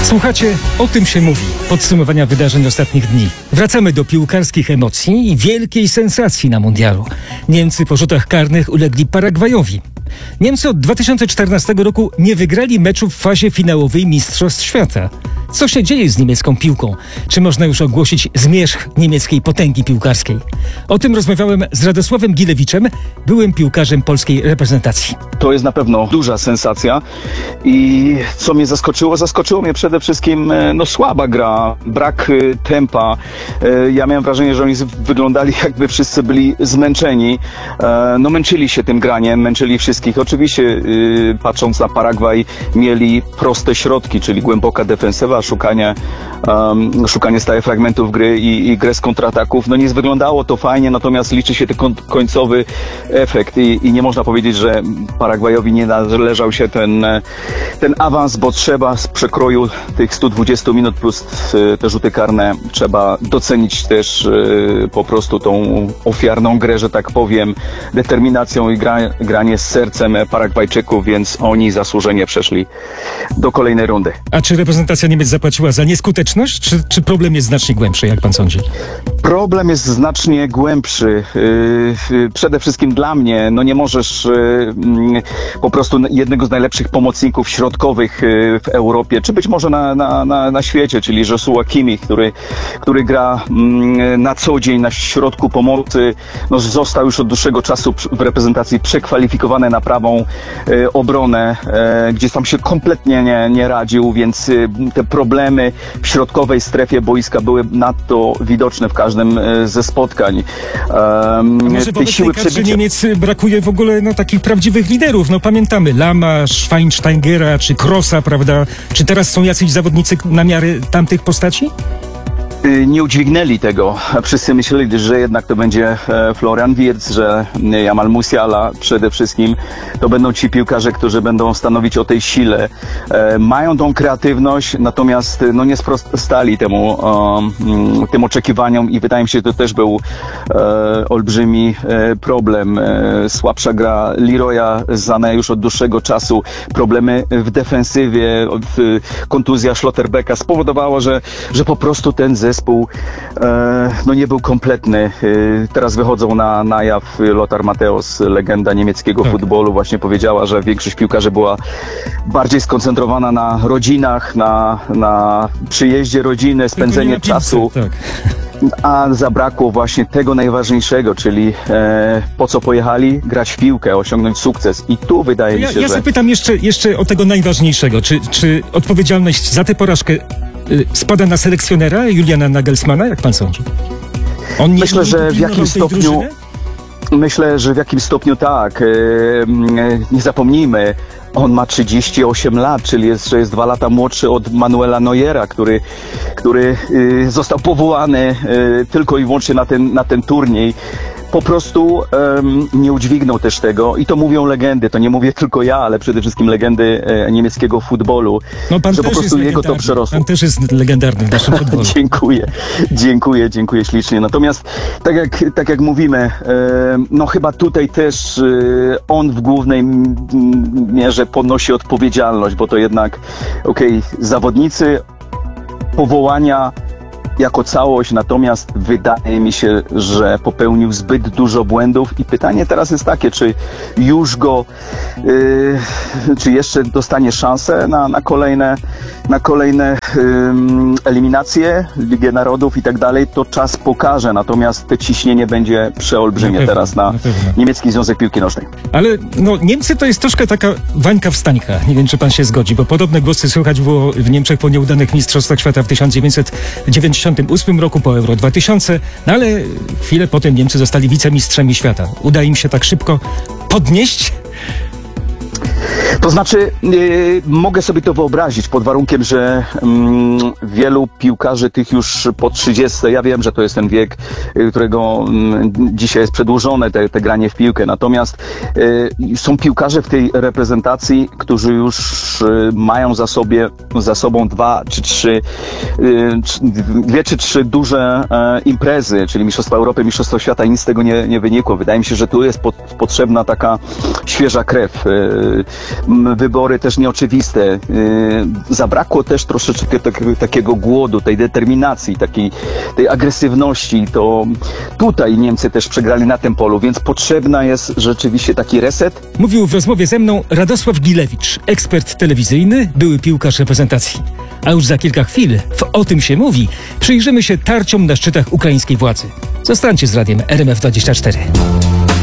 Słuchacie, o tym się mówi. Podsumowania wydarzeń ostatnich dni. Wracamy do piłkarskich emocji i wielkiej sensacji na mundialu. Niemcy po rzutach karnych ulegli Paragwajowi. Niemcy od 2014 roku nie wygrali meczu w fazie finałowej Mistrzostw Świata. Co się dzieje z niemiecką piłką? Czy można już ogłosić zmierzch niemieckiej potęgi piłkarskiej? O tym rozmawiałem z Radosławem Gilewiczem, byłym piłkarzem polskiej reprezentacji. To jest na pewno duża sensacja i co mnie zaskoczyło? Zaskoczyło mnie przede wszystkim słaba gra, brak tempa. Ja miałem wrażenie, że oni wyglądali jakby wszyscy byli zmęczeni. Męczyli się tym graniem, męczyli wszystkich. Oczywiście patrząc na Paragwaj mieli proste środki, czyli głęboka defensywa, szukanie stałych fragmentów gry i grę z kontrataków. Nie wyglądało to fajnie, natomiast liczy się ten końcowy efekt i nie można powiedzieć, że Paragwajowi nie należał się ten awans, bo trzeba z przekroju tych 120 minut plus te rzuty karne trzeba docenić też po prostu tą ofiarną grę, że tak powiem, determinacją i granie z sercem Paragwajczyków, więc oni zasłużenie przeszli do kolejnej rundy. A czy reprezentacja Niemiec zapłaciła za nieskuteczność, czy problem jest znacznie głębszy, jak pan sądzi? Problem jest znacznie głębszy. Przede wszystkim dla mnie, nie możesz po prostu jednego z najlepszych pomocników środkowych w Europie, czy być może na świecie, czyli Joshua Kimmich, który gra na co dzień na środku pomocy, został już od dłuższego czasu w reprezentacji przekwalifikowany na prawą obronę, gdzie tam się kompletnie nie radził, więc te problemy w środkowej strefie boiska były nadto widoczne w każdym ze spotkań. Może wobec tej kadrze Niemiec brakuje w ogóle takich prawdziwych liderów. Pamiętamy Lama, Schweinsteigera czy Krosa, prawda? Czy teraz są jacyś zawodnicy na miarę tamtych postaci? Nie udźwignęli tego. Wszyscy myśleli, że jednak to będzie Florian Wirtz, że Jamal Musiala przede wszystkim. To będą ci piłkarze, którzy będą stanowić o tej sile. Mają tą kreatywność, natomiast nie sprostali tym oczekiwaniom i wydaje mi się, że to też był olbrzymi problem. Słabsza gra Leroya Sané już od dłuższego czasu. Problemy w defensywie, kontuzja Schlotterbecka spowodowało, że po prostu ten zespół nie był kompletny. Teraz wychodzą na jaw. Lothar Matthäus, legenda niemieckiego futbolu, właśnie powiedziała, że większość piłkarzy była bardziej skoncentrowana na rodzinach, na przyjeździe rodziny, spędzenie czasu. A zabrakło właśnie tego najważniejszego, czyli po co pojechali? Grać w piłkę, osiągnąć sukces. I tu wydaje mi się, że... Ja zapytam jeszcze o tego najważniejszego. Czy odpowiedzialność za tę porażkę spada na selekcjonera Juliana Nagelsmana, jak pan sądzi? Myślę, że w jakimś stopniu tak. Nie zapomnijmy, on ma 38 lat, czyli jest 2 lata młodszy od Manuela Neuera, który został powołany tylko i wyłącznie na ten turniej. Po prostu nie udźwignął też tego i to mówią legendy, to nie mówię tylko ja, ale przede wszystkim legendy niemieckiego futbolu, że po prostu jego to przerosło. Pan też jest legendarny w naszym futbolu. Dziękuję ślicznie. Natomiast tak jak mówimy, chyba tutaj też on w głównej mierze ponosi odpowiedzialność, bo to jednak zawodnicy, powołania jako całość, natomiast wydaje mi się, że popełnił zbyt dużo błędów i pytanie teraz jest takie, czy już czy jeszcze dostanie szansę na kolejne eliminacje, Ligę Narodów i tak dalej, to czas pokaże, natomiast to ciśnienie będzie przeolbrzymie teraz na Niemiecki Związek Piłki Nożnej. Ale Niemcy to jest troszkę taka Wańka Wstańka, nie wiem, czy pan się zgodzi, bo podobne głosy słychać było w Niemczech po nieudanych Mistrzostwach Świata w 1998 roku, po Euro 2000, ale chwilę potem Niemcy zostali wicemistrzami świata. Uda im się tak szybko podnieść? To znaczy, mogę sobie to wyobrazić pod warunkiem, że wielu piłkarzy tych już po 30, ja wiem, że to jest ten wiek, którego dzisiaj jest przedłużone, te granie w piłkę, natomiast są piłkarze w tej reprezentacji, którzy już mają za sobą dwie czy trzy duże imprezy, czyli Mistrzostwa Europy, Mistrzostwa Świata i nic z tego nie wynikło. Wydaje mi się, że tu jest potrzebna taka świeża krew. wybory też nieoczywiste. Zabrakło też troszeczkę takiego głodu, tej determinacji, tej agresywności. To tutaj Niemcy też przegrali na tym polu, więc potrzebna jest rzeczywiście taki reset. Mówił w rozmowie ze mną Radosław Gilewicz, ekspert telewizyjny, były piłkarz reprezentacji. A już za kilka chwil, O tym się mówi, przyjrzymy się tarciom na szczytach ukraińskiej władzy. Zostańcie z radiem RMF24.